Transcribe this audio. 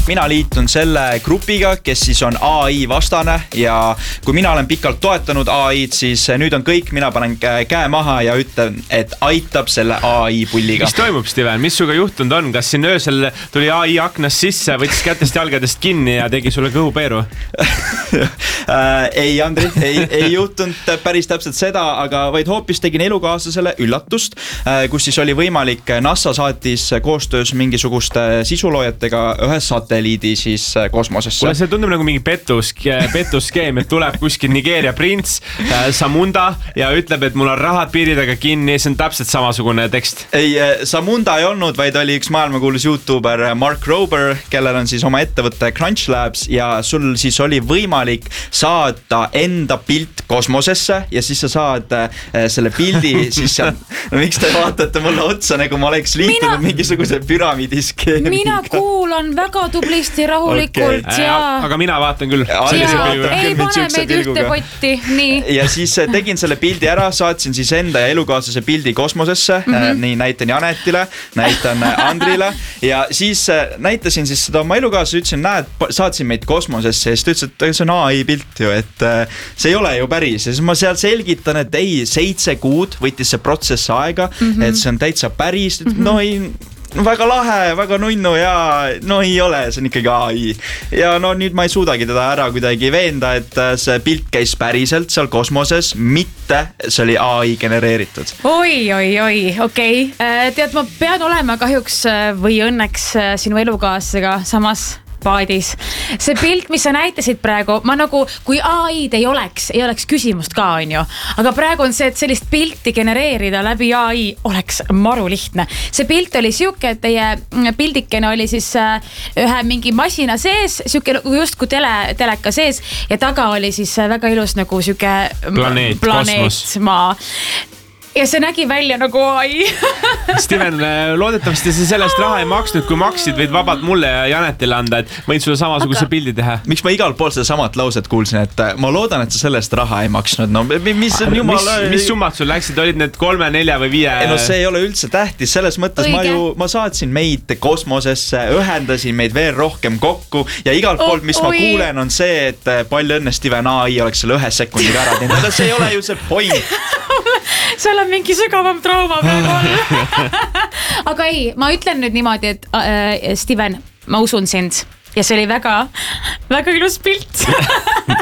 mina liitun selle grupiga, kes siis on AI vastane ja kui mina olen pikalt toetanud AI-d, siis nüüd on kõik, mina panen käe maha ja ütlen, et aitab selle AI pulliga. Mis toimub, Steven? Mis suga juhtunud on? Kas siin öösel tuli AI aknast sisse, võttis kätest jalgadest kinni ja tegi sulle kõhupeeru? Ei, Andri, ei juhtunud päris täpselt seda, aga vaid hoopis tegin elukaaslasele üllatust, kus siis oli võimalik, NASA saatis koostöös mingisuguste sisuloojatega ühe satelliidi siis kosmosesse. Kuule, see tundub nagu mingi petusskeem, et tuleb kuskil Nigeeria prints Samunda ja ütleb, et mul on rahad piiri taga kinni, see on täpselt samasugune tekst. Ei, Samunda ei olnud, vaid oli üks maailmakuulus YouTuber Mark Rober, kellel on siis oma ettevõtte Crunch Labs ja sul siis oli võimalik saada enda pilt kosmosesse ja siis sa saad selle pildi siis seal, no miks te vaatate mulle otsa, nagu ma oleks liitunud mingisuguse püramiidiskeemiga. Mina kuulan väga tublisti rahulikult ja... Aga mina vaatan küll. Ei pane meid ühte potti, nii. Ja siis tegin selle pildi ära, saatsin siis enda ja elukaaslase pildi kosmosesse, nii näitan Janetile, näitan Andrile ja siis näitasin siis seda oma elukaaslase, ütlesin, näed, saatsin meid kosmosesse ja siis ta ütles, et see on AI pilt ju, et see ei ole ju päris ja siis ma seal selgitan, et ei, 7 kuud võttis see protsess aega, et see on täitsa päris, no ei, väga lahe, väga nunnu ja no ei ole, see on ikkagi AI ja no nüüd ma ei suudagi teda ära kuidagi veenda, et see pilt käis päriselt seal kosmoses, mitte see oli AI genereeritud. Oi, okei. Tead, ma pean olema kahjuks või õnneks sinu elukaasega samas paadis. See pilt, mis sa näitasid praegu, ma nagu, kui AI-d ei oleks küsimust ka, on ju. Aga praegu on see, et sellist pilti genereerida läbi AI oleks maru lihtne. See pilt oli siuke, et teie pildikene oli siis ühe mingi masina sees, siuke just kui teleka sees ja taga oli siis väga ilus nagu siuke planeet maa. Ja see nägi välja nagu AI. Steven, loodetavasti see sellest raha ei maksnud, kui maksid, võid vabalt mulle ja Janetile anda, et võin sulle samasuguse pildi teha. Miks ma igal pool seda samat lauset kuulsin, et ma loodan, et sa sellest raha ei maksnud. No, mis on jumala... Mis summad sul läksid? Olid need 3, 4 või 5? No see ei ole üldse tähtis. Selles mõttes ma saatsin meid kosmosesse, ühendasin meid veel rohkem kokku ja igalt poolt, mis ma kuulen, on see, et palju õnne Steven AI oleks selle 1 sekundiga ära teinud. Aga see ei ole ju see point. Seal on mingi sügavam trauma praegu. Aga ei, ma ütlen nüüd niimoodi, et Steven, ma usun sind ja see oli väga, väga ilus pilt.